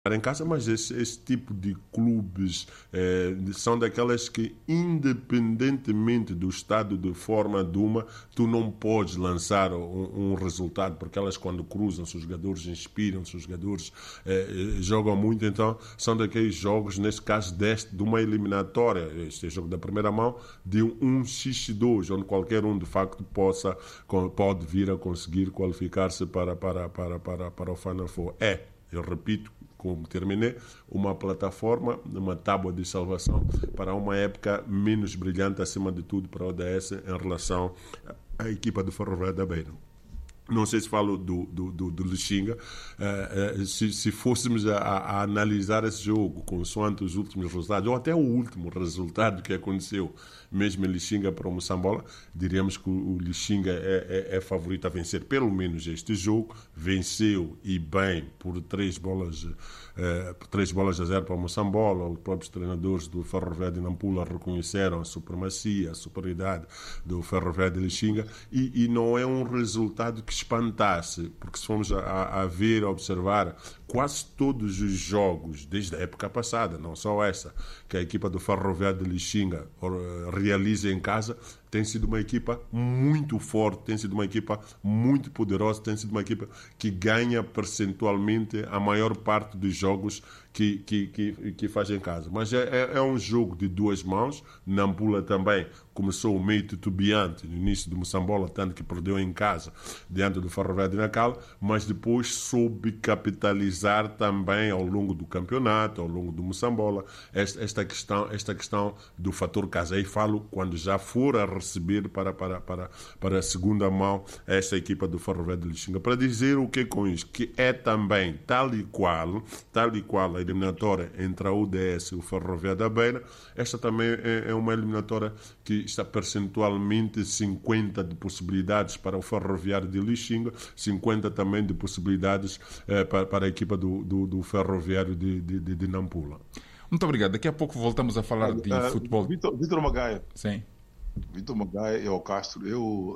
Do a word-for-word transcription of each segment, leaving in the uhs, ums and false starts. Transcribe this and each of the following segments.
em casa, mas esse, esse tipo de clubes eh, são daquelas que, independentemente do estado de forma de uma, tu não podes lançar um, um resultado, porque elas, quando cruzam, os jogadores inspiram, os jogadores eh, jogam muito. Então são daqueles jogos, neste caso deste, de uma eliminatória, este é o jogo da primeira mão, de um xis dois, onde qualquer um de facto possa, pode vir a conseguir qualificar-se para, para, para, para, para o Final Four. É, eu repito, como terminei, uma plataforma, uma tábua de salvação para uma época menos brilhante, acima de tudo, para a O D S em relação à equipa do Ferroviário da Beira. Não sei se falo do, do, do, do Lixinga. Uh, uh, se, se fôssemos a, a analisar esse jogo consoante os últimos resultados, ou até o último resultado que aconteceu mesmo em Lixinga para o Moçambola, diríamos que o, o Lixinga é, é, é favorito a vencer pelo menos este jogo. Venceu e bem por três bolas, uh, por três bolas a zero para o Moçambola. Os próprios treinadores do Ferroviário de Nampula reconheceram a supremacia, a superioridade do Ferroviário de Lixinga, e, e não é um resultado que espantasse, porque se formos a, a ver, a observar, quase todos os jogos, desde a época passada, não só essa, que a equipa do Ferroviário de Lixinga realiza em casa, tem sido uma equipa muito forte, tem sido uma equipa muito poderosa, tem sido uma equipa que ganha percentualmente a maior parte dos jogos que, que, que, que faz em casa. Mas é, é um jogo de duas mãos. Nampula também começou meio titubeante no início do Moçambola, tanto que perdeu em casa diante do Ferroviário de Nacal, mas depois soube capitalizar também ao longo do campeonato, ao longo do Moçambola, esta, esta, questão, esta questão do fator casa. Aí falo quando já for a receber para, para, para, para a segunda mão esta equipa do Ferroviário de Lixinga, para dizer o que é com isso, que é também tal e qual, tal e qual a eliminatória entre a U D S e o Ferroviário da Beira. Esta também é, é uma eliminatória que está percentualmente cinquenta de possibilidades para o Ferroviário de Lixinga, cinquenta também de possibilidades eh, para, para a equipa do, do, do Ferroviário de, de, de, de Nampula. Muito obrigado. Daqui a pouco voltamos a falar de uh, futebol. Vitor, Vitor Magaia. Sim. Vitor Magaia e o Castro, eu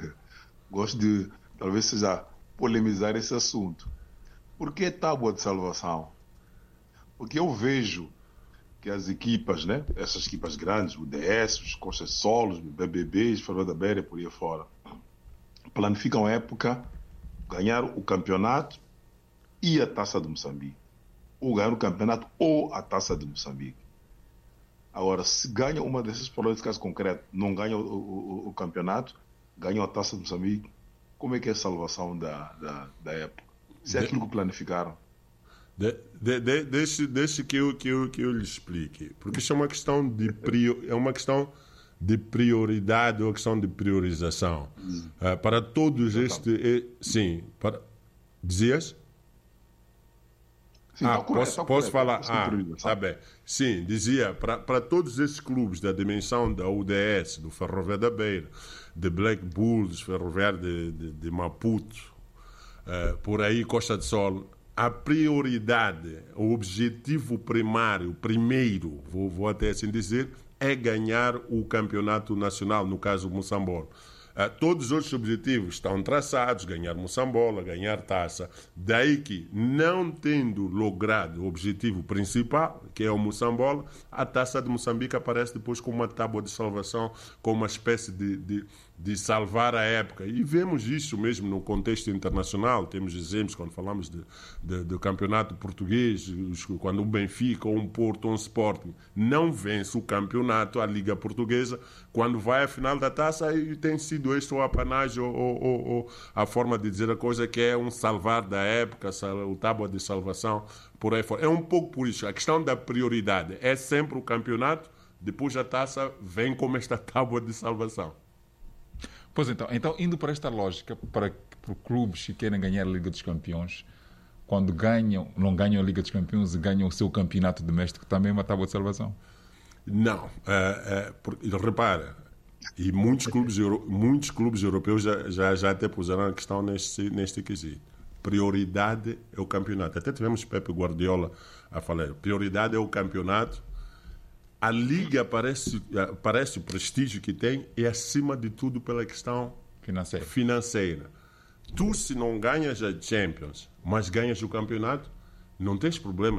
gosto de, talvez seja, polemizar esse assunto. Por que tábua de salvação? Porque eu vejo que as equipas, né, essas equipas grandes, o U D S, os Coxas Solos, o B B B, os Ferroviário da Beira e por aí fora, planificam a época, ganhar o campeonato e a Taça de Moçambique. Ou ganhar o campeonato ou a Taça de Moçambique. Agora, se ganha uma dessas, por esse caso concreto, não ganha o, o, o campeonato, ganha a Taça de Moçambique, como é que é a salvação da, da, da época? Se é aquilo que planificaram. De, de, de, deixe, deixe que, eu, que, eu, que eu lhe explique. Porque isso é uma questão de, prior, é uma questão de prioridade, é uma questão de priorização. Hum. Uh, para todos este... Sim, para... Dizias? Sim, ah, tá correto, posso, tá posso correto, falar? Ah, tá bem. Sim, dizia, para todos esses clubes da dimensão da U D S, do Ferroviário da Beira, de Black Bulls, Ferroviário de, de, de Maputo, uh, por aí, Costa de Sol, a prioridade, o objetivo primário, primeiro, vou, vou até assim dizer, é ganhar o campeonato nacional, no caso o Moçambola. Uh, todos os outros objetivos estão traçados, ganhar Moçambola, ganhar taça. Daí que, não tendo logrado o objetivo principal, que é o Moçambola, a taça de Moçambique aparece depois como uma tábua de salvação, como uma espécie de, de, de salvar a época. E vemos isso mesmo no contexto internacional. Temos exemplos quando falamos de, de, do campeonato português, quando um Benfica, ou um Porto, ou um Sporting não vence o campeonato, a Liga Portuguesa, quando vai à final da taça, e tem sido este o apanágio ou, ou, ou a forma de dizer a coisa, que é um salvar da época, o tábua de salvação, por aí fora. É um pouco por isso. A questão da prioridade é sempre o campeonato, depois a taça vem como esta tábua de salvação. Pois então, então indo para esta lógica, para, para clubes que querem ganhar a Liga dos Campeões, quando ganham, não ganham a Liga dos Campeões e ganham o seu campeonato doméstico, também é uma tábua de salvação? Não. Uh, uh, repara, e muitos clubes, muitos clubes europeus já, já, já até puseram a questão neste, neste quesito. Prioridade é o campeonato. Até tivemos Pepe Guardiola a falar. Prioridade é o campeonato. A Liga parece, parece o prestígio que tem e, acima de tudo, pela questão financeira. financeira. Tu, se não ganhas a Champions, mas ganhas o campeonato, Não tens problema.